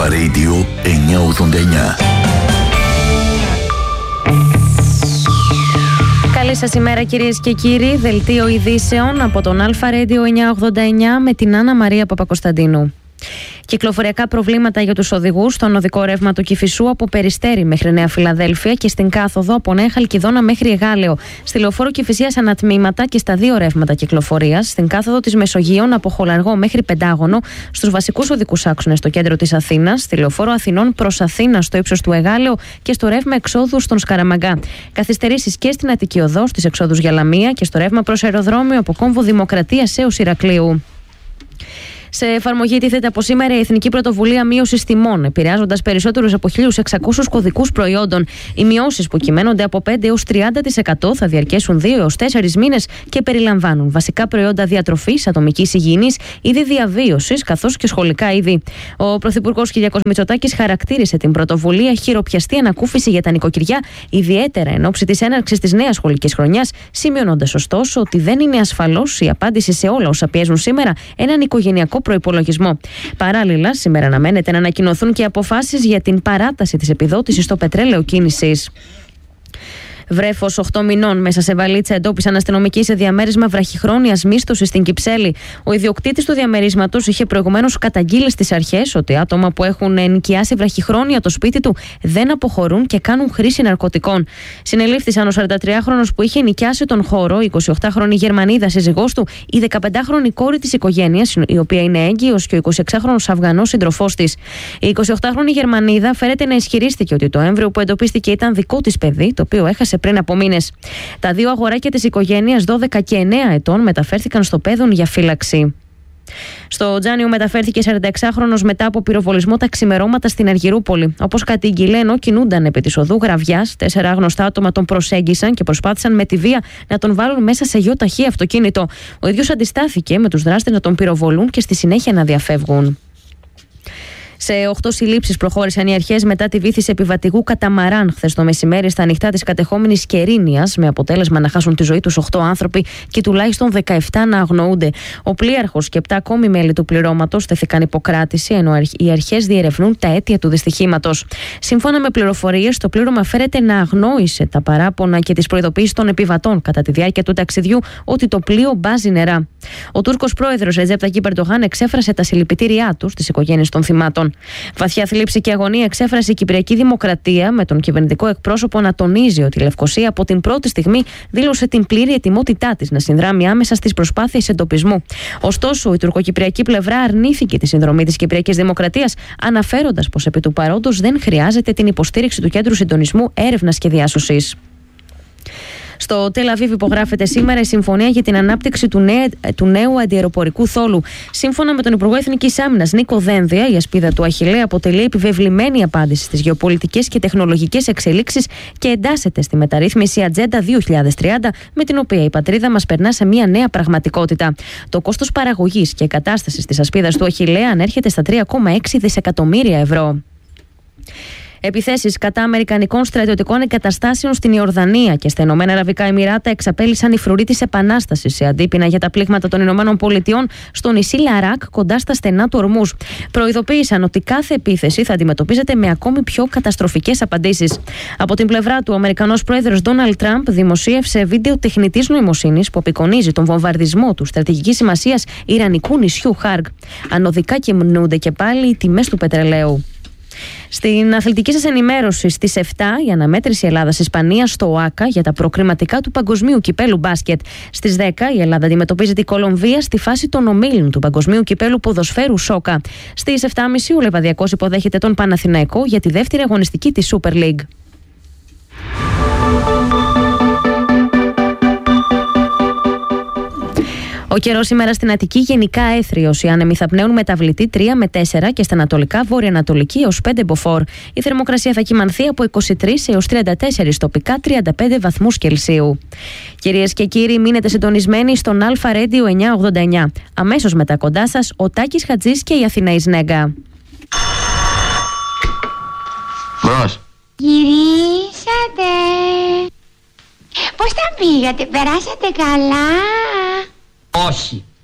Αλφα Radio 989. Καλή σας ημέρα κυρίες και κύριοι. Δελτίο ειδήσεων από τον Αλφα Radio 989 με την Άννα Μαρία Παπακοσταντίνου. Κυκλοφοριακά προβλήματα για τους οδηγούς στον οδικό ρεύμα του Κηφισού από Περιστέρι μέχρι Νέα Φιλαδέλφια και στην κάθοδο από Νέα Χαλκιδόνα μέχρι Εγάλεο. Στη λεωφόρο Κηφισίας ανατμήματα και στα δύο ρεύματα κυκλοφορίας. Στην κάθοδο της Μεσογείων από Χολαργό μέχρι Πεντάγωνο. Στους βασικούς οδικούς άξονες στο κέντρο της Αθήνας. Στη λεωφόρο Αθηνών προς Αθήνα στο ύψος του Εγάλεο και στο ρεύμα εξόδου στον Σκαραμαγκά. Καθυστερήσεις και στην Αττική Οδό στις εξόδους για Λαμία και στο ρεύμα προς αεροδρόμιο από Κόμβο Δημοκρατίας έως Ηρακλείου. Σε εφαρμογή τίθεται από σήμερα η Εθνική Πρωτοβουλία Μείωσης Τιμών, επηρεάζοντας περισσότερους από 1.600 κωδικούς προϊόντων. Οι μειώσεις που κυμαίνονται από 5 έως 30% θα διαρκέσουν 2 έως 4 μήνες και περιλαμβάνουν βασικά προϊόντα διατροφής, ατομικής υγιεινής, είδη διαβίωσης καθώς και σχολικά είδη. Ο Πρωθυπουργός Κυριάκος Μητσοτάκης χαρακτήρισε την πρωτοβουλία χειροπιαστή ανακούφιση για τα νοικοκυριά, ιδιαίτερα εν ώψη της έναρξης της νέας σχολικής χρονιάς, σημειώνοντας ωστόσο ότι δεν είναι ασφαλώς η απάντηση σε όλα όσα πιέζουν σήμερα έναν οικογενειακό προϋπολογισμό. Παράλληλα, σήμερα αναμένεται να ανακοινωθούν και αποφάσεις για την παράταση της επιδότησης στο πετρέλαιο κίνησης. Βρέφος 8 μηνών μέσα σε βαλίτσα εντόπισαν αστυνομικοί σε διαμέρισμα βραχυχρόνιας μίσθωσης στην Κυψέλη. Ο ιδιοκτήτης του διαμερίσματος είχε προηγουμένως καταγγείλει στις αρχές ότι άτομα που έχουν νοικιάσει βραχυχρόνια το σπίτι του δεν αποχωρούν και κάνουν χρήση ναρκωτικών. Συνελήφθησαν ο 43χρονος που είχε νοικιάσει τον χώρο, η 28χρονη Γερμανίδα σύζυγός του, η 15χρονη κόρη της οικογένειας, η οποία είναι έγκυος, και ο 26χρονος Αφγανός σύντροφός της. Η 28χρονη Γερμανίδα φέρεται να ισχυρίστηκε ότι το έμβριο που εντοπίστηκε ήταν δικό της παιδί, το οποίο έχασε πριν από μήνες. Τα δύο αγοράκια της οικογένειας, 12 και 9 ετών, μεταφέρθηκαν στο Πέδον για φύλαξη. Στο Τζάνιο μεταφέρθηκε 46χρονος μετά από πυροβολισμό τα ξημερώματα στην Αργυρούπολη. Όπως κατήγγειλε, ενώ κινούνταν επί της οδού Γραβιάς, 4 άγνωστα άτομα τον προσέγγισαν και προσπάθησαν με τη βία να τον βάλουν μέσα σε γιοταχή αυτοκίνητο. Ο ίδιος αντιστάθηκε με τους δράστες να τον πυροβολούν και στη συνέχεια να διαφεύγουν. Σε 8 συλλήψεις προχώρησαν οι αρχές μετά τη βύθιση επιβατηγού καταμαράν χθες το μεσημέρι στα ανοιχτά της κατεχόμενης Κερίνιας, με αποτέλεσμα να χάσουν τη ζωή τους 8 άνθρωποι και τουλάχιστον 17 να αγνοούνται. Ο πλοίαρχος και 7 ακόμη μέλη του πληρώματος τέθηκαν υποκράτηση, ενώ οι αρχές διερευνούν τα αίτια του δυστυχήματος. Σύμφωνα με πληροφορίες, το πλήρωμα φέρεται να αγνόησε τα παράπονα και τις προειδοποιήσεις των επιβατών κατά τη διάρκεια του ταξιδιού ότι το πλοίο μπάζει νερά. Ο Τούρκος πρόεδρος Ρετζέπ Ταγιίπ Ερντογάν εξέφρασε τα συλληπιτήριά του στις οικογένειες των θυμάτων. Βαθιά θλίψη και αγωνία εξέφρασε η Κυπριακή Δημοκρατία, με τον κυβερνητικό εκπρόσωπο να τονίζει ότι η Λευκοσία από την πρώτη στιγμή δήλωσε την πλήρη ετοιμότητά της να συνδράμει άμεσα στις προσπάθειες εντοπισμού. Ωστόσο, η τουρκοκυπριακή πλευρά αρνήθηκε τη συνδρομή της Κυπριακής Δημοκρατίας, αναφέροντας πως επί του παρόντος δεν χρειάζεται την υποστήριξη του Κέντρου Συντονισμού Έρευνας και Διάσωσης. Στο Τελ Αβίβ υπογράφεται σήμερα η συμφωνία για την ανάπτυξη του νέου αντιαεροπορικού θόλου. Σύμφωνα με τον Υπουργό Εθνικής Άμυνας Νίκο Δένδια, η ασπίδα του Αχιλλέα αποτελεί επιβεβλημένη απάντηση στις γεωπολιτικές και τεχνολογικές εξελίξεις και εντάσσεται στη μεταρρύθμιση Ατζέντα 2030, με την οποία η πατρίδα μας περνά σε μια νέα πραγματικότητα. Το κόστος παραγωγής και εγκατάστασης της ασπίδας του Αχιλλέα ανέρχεται στα 3,6 δισεκατομμύρια ευρώ. Επιθέσεις κατά αμερικανικών στρατιωτικών εγκαταστάσεων στην Ιορδανία και στα Ηνωμένα Αραβικά Εμιράτα εξαπέλυσαν οι φρουροί της επανάστασης σε αντίπεινα για τα πλήγματα των Ηνωμένων Πολιτειών στο νησί Λαράκ, κοντά στα στενά του Ορμούζ. Προειδοποίησαν ότι κάθε επίθεση θα αντιμετωπίζεται με ακόμη πιο καταστροφικές απαντήσεις. Από την πλευρά του, ο Αμερικανός πρόεδρος Ντόναλντ Τραμπ δημοσίευσε βίντεο τεχνητής νοημοσύνης που απεικονίζει τον βομβαρδισμό του στρατηγικής σημασίας Ιρανικού νησιού Χάργκ. Ανωδικά κυμνούνται και πάλι οι τιμές του πετρελαίου. Στην αθλητική σας ενημέρωση, στις 7 η αναμέτρηση Ελλάδας-Ισπανίας στο ΟΑΚΑ για τα προκριματικά του Παγκοσμίου Κυπέλου Μπάσκετ. Στις 10 η Ελλάδα αντιμετωπίζει την Κολομβία στη φάση των ομίλων του Παγκοσμίου Κυπέλου Ποδοσφαίρου Σόκα. Στις 7.30 ο Λεβαδιακός υποδέχεται τον Παναθηναϊκό για τη δεύτερη αγωνιστική της Super League. Ο καιρός σήμερα στην Αττική γενικά έθριος. Οι άνεμοι θα πνέουν μεταβλητή 3 με 4 και στα ανατολικά βορειοανατολική έως 5 μποφόρ. Η θερμοκρασία θα κυμανθεί από 23 έως 34, τοπικά 35 βαθμούς Κελσίου. Κυρίες και κύριοι, μείνετε συντονισμένοι στον Αλφα Radio 989. Αμέσως μετά κοντά σας ο Τάκης Χατζής και η Αθηναής Νέγκα. Μπρος. Γυρίσατε. Πώς τα πήγατε, περάσατε καλά? Όχι.